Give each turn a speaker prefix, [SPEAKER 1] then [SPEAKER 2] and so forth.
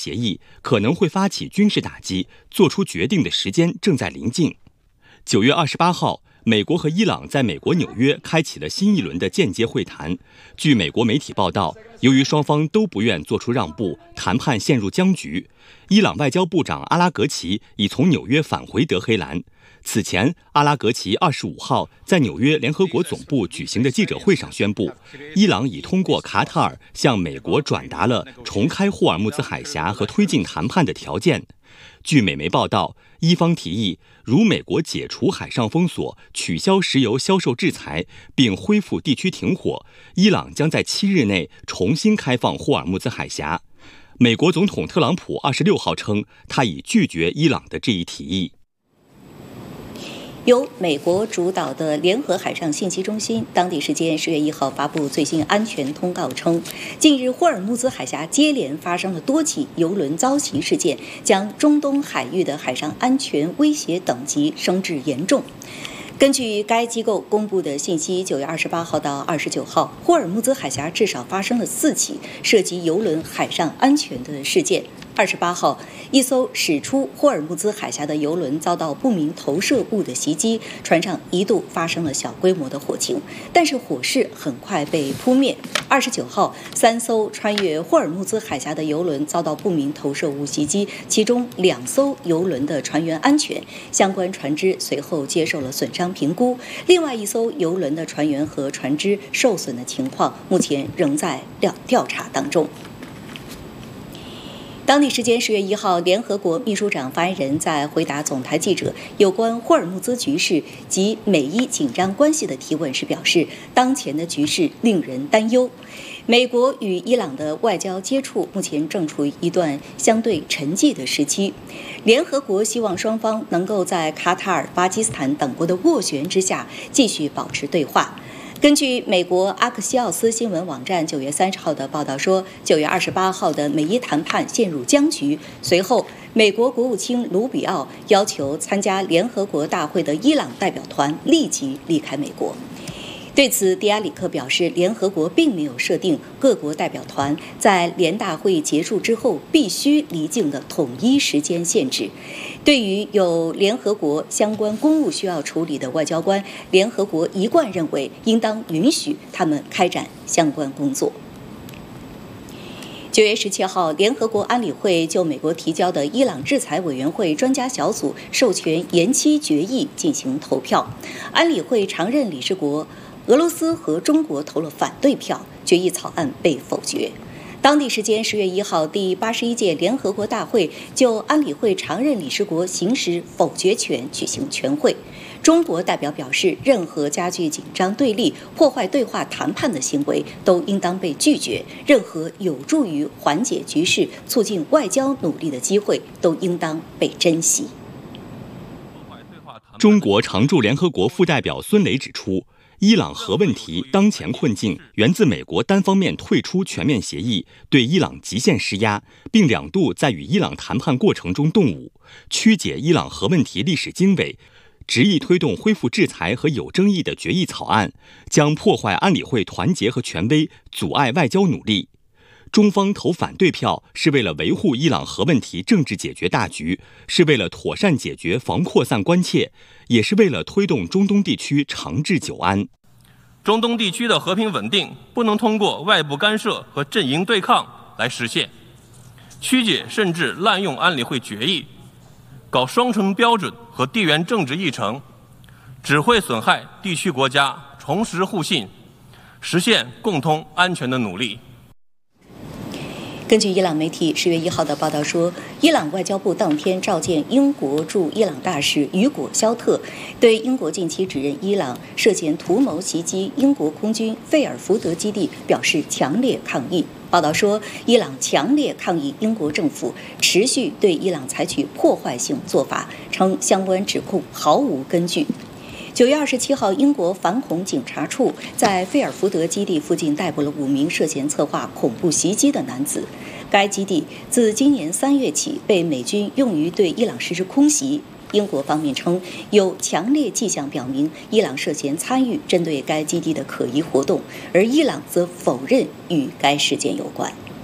[SPEAKER 1] 协议，可能会发起军事打击，做出决定的时间正在临近。9月28号，美国和伊朗在美国纽约开启了新一轮的间接会谈。据美国媒体报道，由于双方都不愿做出让步，谈判陷入僵局。伊朗外交部长阿拉格齐已从纽约返回德黑兰。此前，阿拉格齐25号在纽约联合国总部举行的记者会上宣布，伊朗已通过卡塔尔向美国转达了重开霍尔木兹海峡和推进谈判的条件。据美媒报道，伊方提议，如美国解除海上封锁、取消石油销售制裁，并恢复地区停火，伊朗将在7日内重新开放霍尔木兹海峡。美国总统特朗普26号称，他已拒绝伊朗的这一提议。
[SPEAKER 2] 由美国主导的联合海上信息中心当地时间10月1号发布最新安全通告称，近日霍尔木兹海峡接连发生了多起油轮遭袭事件，将中东海域的海上安全威胁等级升至严重。根据该机构公布的信息，9月28号到29号，霍尔木兹海峡至少发生了4起涉及油轮海上安全的事件。28号，一艘驶出霍尔木兹海峡的油轮遭到不明投射物的袭击，船上一度发生了小规模的火情，但是火势很快被扑灭。29号，3艘穿越霍尔木兹海峡的油轮遭到不明投射物袭击，其中2艘油轮的船员安全，相关船只随后接受了损伤评估。另外一艘油轮的船员和船只受损的情况目前仍在调查当中。当地时间10月1号，联合国秘书长发言人在回答总台记者有关霍尔木兹局势及美伊紧张关系的提问时表示，当前的局势令人担忧。美国与伊朗的外交接触目前正处于一段相对沉寂的时期，联合国希望双方能够在卡塔尔、巴基斯坦等国的斡旋之下继续保持对话。根据美国阿克西奥斯新闻网站9月30号的报道说，9月28号的美伊谈判陷入僵局。随后，美国国务卿卢比奥要求参加联合国大会的伊朗代表团立即离开美国。对此，迪亚里克表示，联合国并没有设定各国代表团在联大会议结束之后必须离境的统一时间限制。对于有联合国相关公务需要处理的外交官，联合国一贯认为应当允许他们开展相关工作。9月17号，联合国安理会就美国提交的伊朗制裁委员会专家小组授权延期决议进行投票。安理会常任理事国俄罗斯和中国投了反对票，决议草案被否决。当地时间10月1号，第81届联合国大会就安理会常任理事国行使否决权举行全会。中国代表表示，任何加剧紧张对立、破坏对话谈判的行为都应当被拒绝，任何有助于缓解局势、促进外交努力的机会都应当被珍惜。
[SPEAKER 1] 中国常驻联合国副代表孙磊指出，伊朗核问题当前困境源自美国单方面退出全面协议，对伊朗极限施压，并2度在与伊朗谈判过程中动武，曲解伊朗核问题历史经纬，执意推动恢复制裁和有争议的决议草案，将破坏安理会团结和权威，阻碍外交努力。中方投反对票是为了维护伊朗核问题政治解决大局，是为了妥善解决防扩散关切，也是为了推动中东地区长治久安。
[SPEAKER 3] 中东地区的和平稳定不能通过外部干涉和阵营对抗来实现，曲解甚至滥用安理会决议，搞双重标准和地缘政治议程，只会损害地区国家重拾互信、实现共同安全的努力。
[SPEAKER 2] 根据伊朗媒体10月1号的报道说，伊朗外交部当天召见英国驻伊朗大使雨果·肖特，对英国近期指认伊朗涉嫌图谋袭击英国空军费尔福德基地表示强烈抗议。报道说，伊朗强烈抗议英国政府持续对伊朗采取破坏性做法，称相关指控毫无根据。9月27号，英国反恐警察处在费尔福德基地附近逮捕了5名涉嫌策划恐怖袭击的男子。该基地自今年3月起被美军用于对伊朗实施空袭。英国方面称，有强烈迹象表明伊朗涉嫌参与针对该基地的可疑活动，而伊朗则否认与该事件有关。